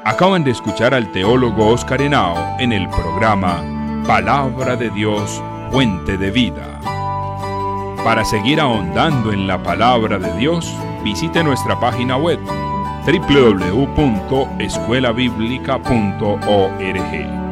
Acaban de escuchar al teólogo Oscar Henao en el programa Palabra de Dios, Fuente de Vida. Para seguir ahondando en la Palabra de Dios, visite nuestra página web www.escuelabiblica.org.